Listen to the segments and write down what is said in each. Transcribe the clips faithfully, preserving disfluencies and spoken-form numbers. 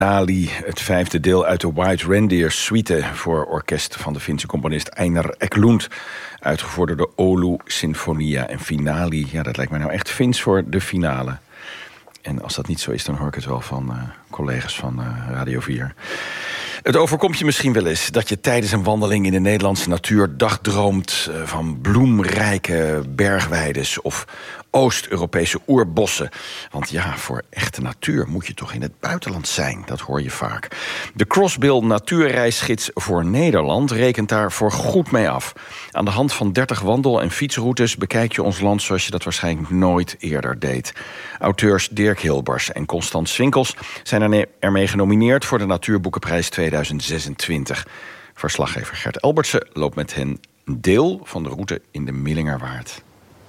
Ali, het vijfde deel uit de White Reindeer Suite voor orkest van de Finse componist Einar Eklund, uitgevoerd door de Oulu Sinfonia. En Finali, ja, dat lijkt mij nou echt Fins voor de finale. En als dat niet zo is, dan hoor ik het wel van uh, collega's van uh, Radio vier. Het overkomt je misschien wel eens dat je tijdens een wandeling in de Nederlandse natuur dagdroomt uh, van bloemrijke bergweides of Oost-Europese oerbossen. Want ja, voor echte natuur moet je toch in het buitenland zijn. Dat hoor je vaak. De Crossbill natuurreisgids voor Nederland rekent daar voor goed mee af. Aan de hand van dertig wandel- en fietsroutes bekijk je ons land zoals je dat waarschijnlijk nooit eerder deed. Auteurs Dirk Hilbers en Constant Swinkels zijn er ermee genomineerd voor de Natuurboekenprijs tweeduizend zesentwintig. Verslaggever Gert Elbertse loopt met hen een deel van de route in de Millingerwaard.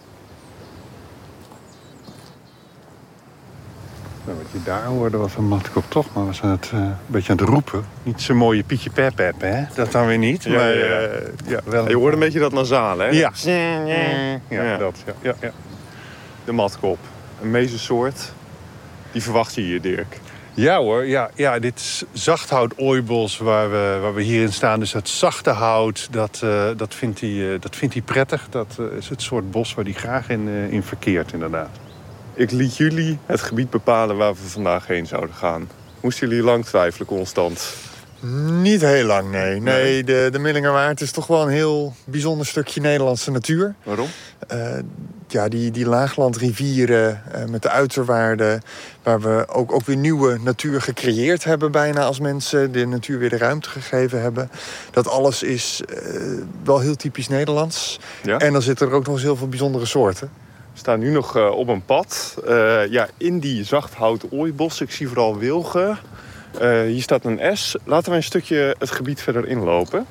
Nou, wat je daar hoorde was een matkop toch, maar was aan het, uh, een beetje aan het roepen. Niet zo'n mooie Pietje Pep Pep, hè? Dat dan weer niet, ja, maar ja, ja. Uh, ja, wel. Je hoorde een beetje dat nasale, hè? Ja, ja, ja, ja. dat. Ja, ja, ja. De matkop, een mezensoort. Die verwacht je hier, Dirk. Ja hoor, ja, ja, dit is zachthout-ooibos waar we, waar we hierin staan. Dus dat zachte hout, dat, uh, dat, vindt hij, uh, dat vindt hij prettig. Dat uh, is het soort bos waar hij graag in, uh, in verkeert, inderdaad. Ik liet jullie het gebied bepalen waar we vandaag heen zouden gaan. Moesten jullie lang twijfelen, Constant? Niet heel lang, nee. Nee, de, de Millingerwaard is toch wel een heel bijzonder stukje Nederlandse natuur. Waarom? Uh, ja, die, die laaglandrivieren uh, met de uiterwaarden, waar we ook, ook weer nieuwe natuur gecreëerd hebben bijna als mensen de natuur weer de ruimte gegeven hebben. Dat alles is uh, wel heel typisch Nederlands. Ja? En dan zitten er ook nog eens heel veel bijzondere soorten. We staan nu nog uh, op een pad. Uh, ja, in die zachthout ooibos. Ik zie vooral wilgen. Uh, hier staat een S. Laten we een stukje het gebied verder inlopen.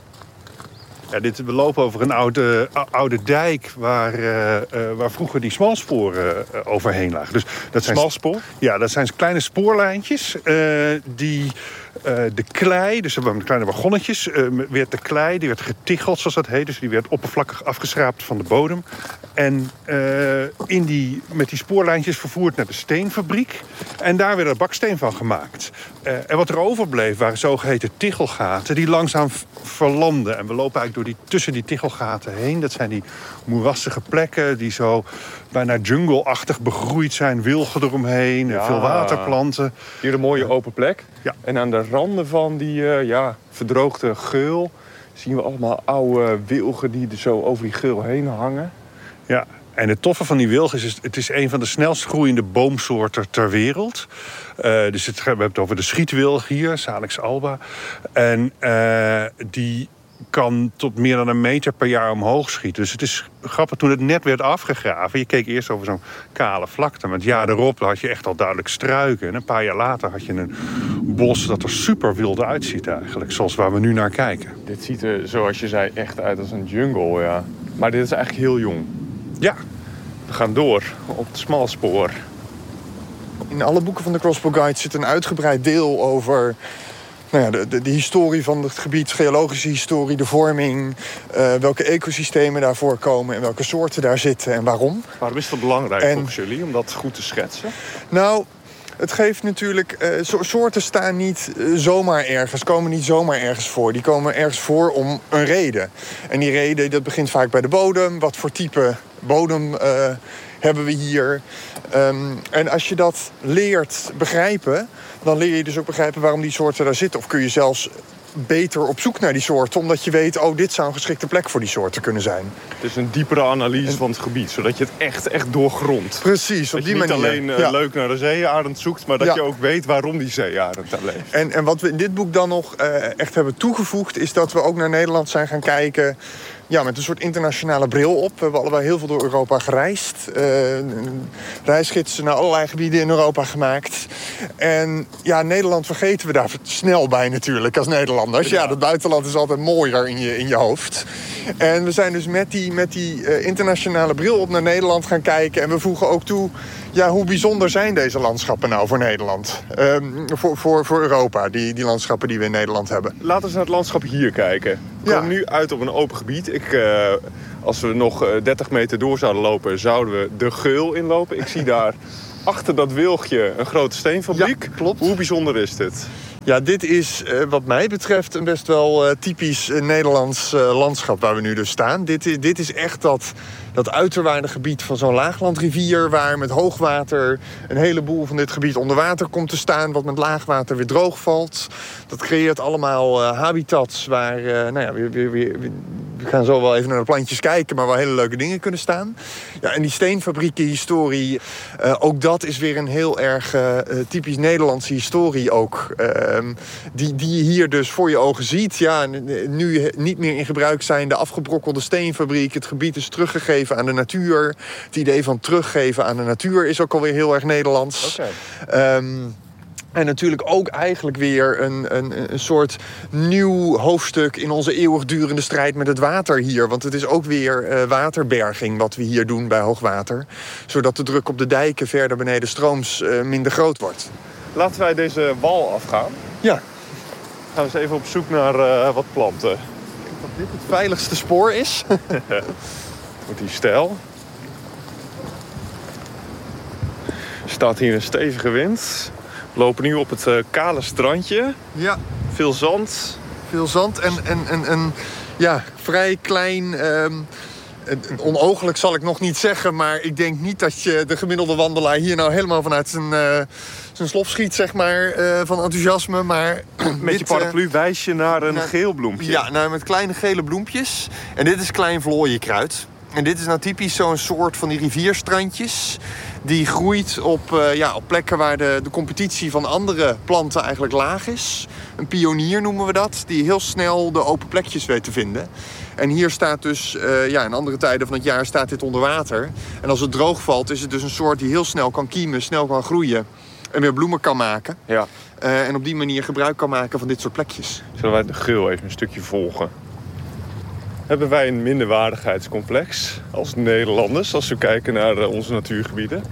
Ja, dit, we lopen over een oude, oude dijk waar, uh, uh, waar vroeger die smalsporen uh, overheen lagen. Dus dat zijn Smalspoor? Ja, dat zijn kleine spoorlijntjes uh, die uh, de klei, dus we hebben kleine wagonnetjes, uh, werd de klei, die werd geticheld zoals dat heet. Dus die werd oppervlakkig afgeschraapt van de bodem. En uh, in die, met die spoorlijntjes vervoerd naar de steenfabriek. En daar werd er baksteen van gemaakt. Uh, en wat er overbleef waren zogeheten tichelgaten die langzaam verlamden. En we lopen eigenlijk door die, tussen die tichelgaten heen. Dat zijn die moerassige plekken die zo bijna jungle-achtig begroeid zijn. Wilgen eromheen, Ja. veel waterplanten. Hier een mooie open plek. Ja. En aan de randen van die uh, ja, verdroogde geul zien we allemaal oude wilgen die er zo over die geul heen hangen. Ja, en het toffe van die wilg is, het is een van de snelst groeiende boomsoorten ter wereld. Uh, dus het, we hebben het over de schietwilg hier, Salix alba. En uh, die kan tot meer dan een meter per jaar omhoog schieten. Dus het is grappig, toen het net werd afgegraven, je keek eerst over zo'n kale vlakte, maar het jaar erop had je echt al duidelijk struiken. En een paar jaar later had je een bos dat er super wild uitziet eigenlijk, zoals waar we nu naar kijken. Dit ziet er, zoals je zei, echt uit als een jungle, ja. Maar dit is eigenlijk heel jong. Ja. We gaan door op het smalspoor. In alle boeken van de Crossbill Guide zit een uitgebreid deel over nou ja, de, de, de historie van het gebied, geologische historie, de vorming, uh, welke ecosystemen daar voorkomen en welke soorten daar zitten en waarom. Waarom is dat belangrijk En- volgens jullie, om dat goed te schetsen? Nou, het geeft natuurlijk, uh, so- soorten staan niet uh, zomaar ergens, komen niet zomaar ergens voor. Die komen ergens voor om een reden. En die reden, dat begint vaak bij de bodem. Wat voor type bodem uh, hebben we hier? Um, en als je dat leert begrijpen, dan leer je dus ook begrijpen waarom die soorten daar zitten. Of kun je zelfs beter op zoek naar die soorten, omdat je weet, oh, dit zou een geschikte plek voor die soorten kunnen zijn. Het is een diepere analyse van het gebied, zodat je het echt, echt doorgrondt. Precies, op Dat die je niet manier. alleen uh, Ja. leuk naar de zeearend zoekt, maar dat Ja. je ook weet waarom die zeearend daar leeft. En, en wat we in dit boek dan nog uh, echt hebben toegevoegd, is dat we ook naar Nederland zijn gaan kijken, ja, met een soort internationale bril op. We hebben allebei heel veel door Europa gereisd. Uh, reisgidsen naar allerlei gebieden in Europa gemaakt. En ja, Nederland vergeten we daar snel bij natuurlijk als Nederlanders. Ja, het buitenland is altijd mooier in je, in je hoofd. En we zijn dus met die, met die uh, internationale bril op naar Nederland gaan kijken. En we voegen ook toe, ja, hoe bijzonder zijn deze landschappen nou voor Nederland? Um, voor, voor, voor Europa, die, die landschappen die we in Nederland hebben. Laten we eens naar het landschap hier kijken. We Ja. komen nu uit op een open gebied. Ik, uh, als we nog uh, dertig meter door zouden lopen, zouden we de geul inlopen. Ik zie daar achter dat wilgje een grote steenfabriek. Ja, klopt. Hoe bijzonder is dit? Ja, dit is uh, wat mij betreft een best wel uh, typisch uh, Nederlands uh, landschap waar we nu dus staan. Dit is, dit is echt dat, dat uiterwaardengebied van zo'n laaglandrivier, waar met hoogwater een heleboel van dit gebied onder water komt te staan, wat met laagwater weer droog valt. Dat creëert allemaal uh, habitats waar, uh, nou ja, we, we, we, we gaan zo wel even naar de plantjes kijken, maar waar hele leuke dingen kunnen staan. Ja, en die steenfabrieken historie, uh, ook dat is weer een heel erg uh, typisch Nederlandse historie ook. Uh, die, die je hier dus voor je ogen ziet. Ja, nu niet meer in gebruik zijn de afgebrokkelde steenfabriek. Het gebied is teruggegeven aan de natuur. Het idee van teruggeven aan de natuur is ook alweer heel erg Nederlands. Okay. Um, En natuurlijk ook eigenlijk weer een, een, een soort nieuw hoofdstuk in onze eeuwigdurende strijd met het water hier. Want het is ook weer uh, waterberging wat we hier doen bij hoogwater. Zodat de druk op de dijken verder beneden strooms uh, minder groot wordt. Laten wij deze wal afgaan. Ja. Gaan we eens even op zoek naar uh, wat planten. Ik denk dat dit het veiligste spoor is. Met die stijl. Er staat hier een stevige wind. We lopen nu op het uh, kale strandje. Ja. Veel zand. Veel zand en een en, en, ja, vrij klein... Um, onooglijk zal ik nog niet zeggen, maar ik denk niet dat je de gemiddelde wandelaar hier nou helemaal vanuit zijn, uh, zijn slof schiet, zeg maar, uh, van enthousiasme. Maar met dit, je paraplu uh, wijs je naar een naar, geel bloempje. Ja, nou, met kleine gele bloempjes. En dit is klein vlooienkruid. En dit is nou typisch zo'n soort van die rivierstrandjes. Die groeit op, uh, ja, op plekken waar de, de competitie van andere planten eigenlijk laag is. Een pionier noemen we dat, die heel snel de open plekjes weet te vinden. En hier staat dus, uh, ja, in andere tijden van het jaar staat dit onder water. En als het droog valt, is het dus een soort die heel snel kan kiemen, snel kan groeien. En weer bloemen kan maken. Ja. Uh, en op die manier gebruik kan maken van dit soort plekjes. Zullen wij de geur even een stukje volgen? Hebben wij een minderwaardigheidscomplex als Nederlanders, als we kijken naar uh, onze natuurgebieden?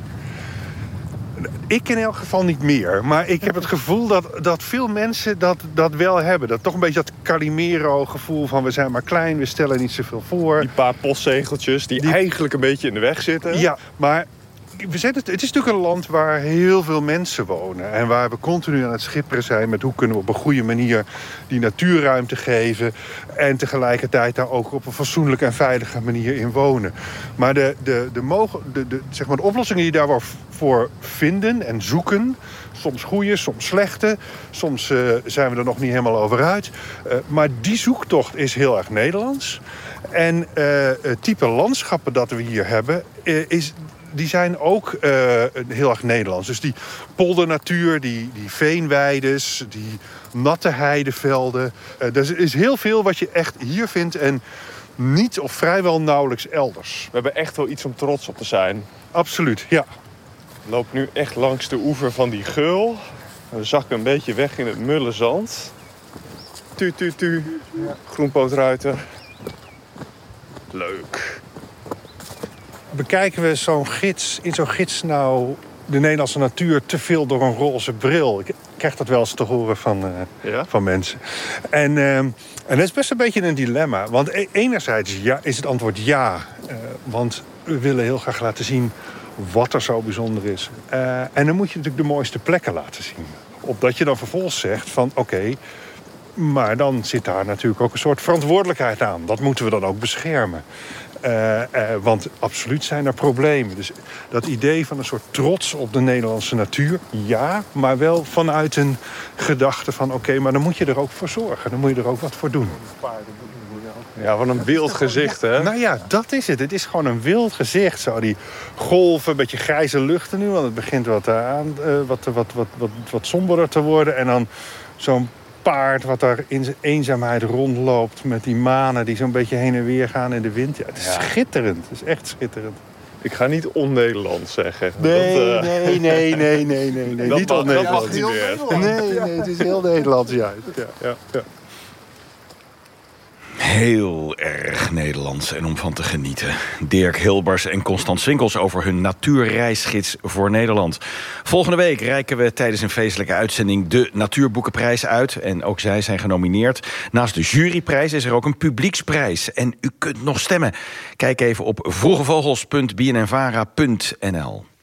Ik in elk geval niet meer. Maar ik heb het gevoel dat, dat veel mensen dat, dat wel hebben. Dat toch een beetje dat Calimero-gevoel van we zijn maar klein, we stellen niet zoveel voor. Die paar postzegeltjes die, die eigenlijk een beetje in de weg zitten. Ja, maar we zijn het, het is natuurlijk een land waar heel veel mensen wonen. En waar we continu aan het schipperen zijn met hoe kunnen we op een goede manier die natuurruimte geven. En tegelijkertijd daar ook op een fatsoenlijke en veilige manier in wonen. Maar de, de, de, mogen, de, de, zeg maar de oplossingen die daarvoor vinden en zoeken. Soms goede, soms slechte. Soms uh, zijn we er nog niet helemaal over uit. Uh, maar die zoektocht is heel erg Nederlands. En uh, het type landschappen dat we hier hebben uh, is... Die zijn ook uh, heel erg Nederlands. Dus die poldernatuur, die, die veenweides, die natte heidevelden. Uh, er is heel veel wat je echt hier vindt en niet of vrijwel nauwelijks elders. We hebben echt wel iets om trots op te zijn. Absoluut, ja. We lopen nu echt langs de oever van die geul. We zakken een beetje weg in het mulle zand. Tu, tu, tu. Ja. Groenpootruiter. Leuk. Bekijken we zo'n gids, in zo'n gids nou de Nederlandse natuur te veel door een roze bril? Ik krijg dat wel eens te horen van, uh, ja? van mensen. En, uh, en dat is best een beetje een dilemma. Want e- enerzijds ja, is het antwoord ja. Uh, want we willen heel graag laten zien wat er zo bijzonder is. Uh, en dan moet je natuurlijk de mooiste plekken laten zien. Opdat je dan vervolgens zegt van oké... Okay, maar dan zit daar natuurlijk ook een soort verantwoordelijkheid aan. Dat moeten we dan ook beschermen. Uh, uh, want absoluut zijn er problemen. Dus dat idee van een soort trots op de Nederlandse natuur, ja, maar wel vanuit een gedachte van oké, okay, maar dan moet je er ook voor zorgen. Dan moet je er ook wat voor doen. Ja, wat een wild gezicht, hè? Nou ja, dat is het. Het is gewoon een wild gezicht. Zo die golven, een beetje grijze luchten nu, want het begint wat, aan, uh, wat, wat, wat, wat, wat somberder te worden. En dan zo'n paard wat daar in zijn eenzaamheid rondloopt met die manen die zo'n beetje heen en weer gaan in de wind. Ja, het is ja. schitterend. Het is echt schitterend. Ik ga niet on-Nederlands zeggen. Nee, dat, uh... nee, nee, nee, nee, nee, nee. Niet on-Nederlands. Heel Nederland. Nee, nee, het is heel Nederlands juist. Ja, ja, ja. Heel erg Nederlands en om van te genieten. Dirk Hilbers en Constant Swinkels over hun natuurreisgids voor Nederland. Volgende week reiken we tijdens een feestelijke uitzending de Natuurboekenprijs uit. En ook zij zijn genomineerd. Naast de juryprijs is er ook een publieksprijs. En u kunt nog stemmen. Kijk even op vroegevogels punt b n n vara punt n l.